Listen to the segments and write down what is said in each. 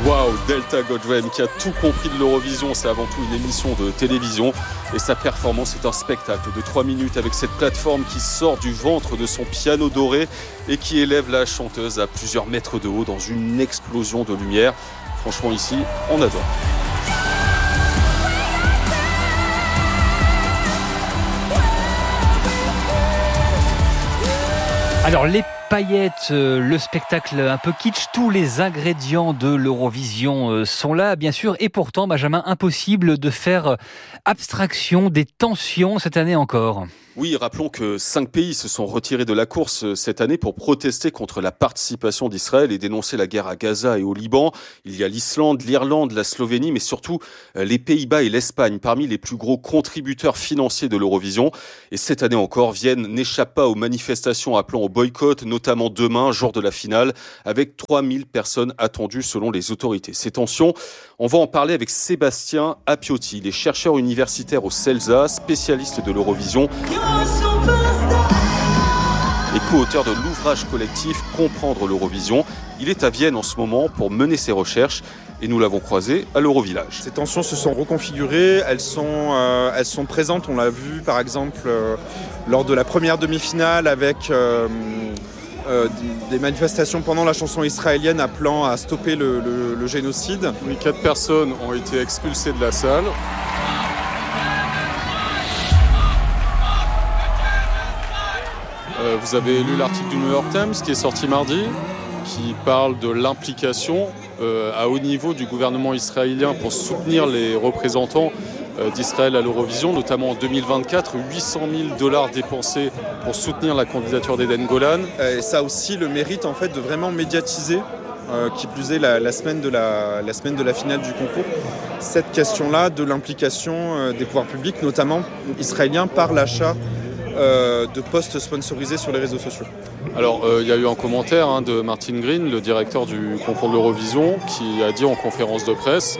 Waouh, Delta Goldwyn qui a tout compris de l'Eurovision, c'est avant tout une émission de télévision et sa performance est un spectacle de 3 minutes avec cette plateforme qui sort du ventre de son piano doré et qui élève la chanteuse à plusieurs mètres de haut dans une explosion de lumière. Franchement ici, on adore. Alors les paillettes, le spectacle un peu kitsch, tous les ingrédients de l'Eurovision sont là bien sûr et pourtant Benjamin, impossible de faire abstraction des tensions cette année encore. Oui, rappelons que 5 pays se sont retirés de la course cette année pour protester contre la participation d'Israël et dénoncer la guerre à Gaza et au Liban. Il y a l'Islande, l'Irlande, la Slovénie, mais surtout les Pays-Bas et l'Espagne, parmi les plus gros contributeurs financiers de l'Eurovision. Et cette année encore, Vienne n'échappe pas aux manifestations appelant au boycott, notamment demain, jour de la finale, avec 3000 personnes attendues selon les autorités. Ces tensions, on va en parler avec Sébastien Appiotti. Il est chercheur universitaire au CELSA, spécialiste de l'Eurovision et co-auteur de l'ouvrage collectif Comprendre l'Eurovision. Il est à Vienne en ce moment pour mener ses recherches et nous l'avons croisé à l'Eurovillage. Ces tensions se sont reconfigurées, elles sont présentes, on l'a vu par exemple lors de la première demi-finale avec des manifestations pendant la chanson israélienne appelant à stopper le génocide. Oui, 4 personnes ont été expulsées de la salle. Vous avez lu l'article du New York Times qui est sorti mardi, qui parle de l'implication à haut niveau du gouvernement israélien pour soutenir les représentants d'Israël à l'Eurovision, notamment en 2024, $800 000 dépensés pour soutenir la candidature d'Eden Golan. Et ça a aussi le mérite en fait de vraiment médiatiser, qui plus est la semaine de la finale du concours, cette question-là de l'implication des pouvoirs publics, notamment israéliens, par l'achat de postes sponsorisés sur les réseaux sociaux. Alors, il y a eu un commentaire de Martin Green, le directeur du concours de l'Eurovision, qui a dit en conférence de presse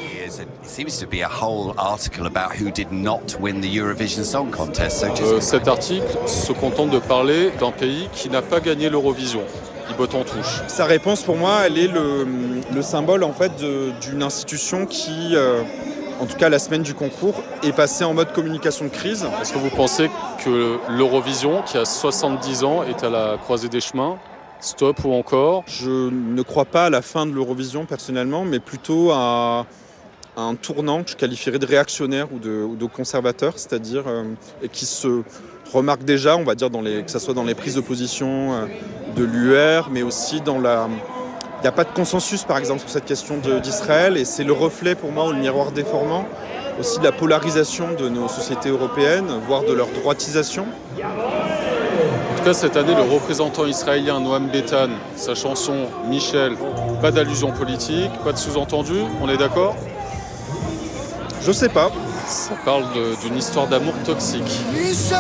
cet article se contente de parler d'un pays qui n'a pas gagné l'Eurovision. Il botte en touche. Sa réponse, pour moi, elle est le symbole en fait d'une institution qui, en tout cas la semaine du concours, est passée en mode communication de crise. Est-ce que vous pensez que l'Eurovision, qui a 70 ans, est à la croisée des chemins ? Stop ou encore ? Je ne crois pas à la fin de l'Eurovision personnellement, mais plutôt à un tournant que je qualifierais de réactionnaire ou de conservateur, c'est-à-dire et qui se remarque déjà, on va dire, que ce soit dans les prises de position de l'UR, mais aussi dans la... Il n'y a pas de consensus, par exemple, sur cette question d'Israël, et c'est le reflet, pour moi, ou le miroir déformant, aussi de la polarisation de nos sociétés européennes, voire de leur droitisation. En tout cas, cette année, le représentant israélien Noam Betan, sa chanson « Michel », pas d'allusion politique, pas de sous-entendu, on est d'accord ? Je sais pas. Ça parle d'une histoire d'amour toxique.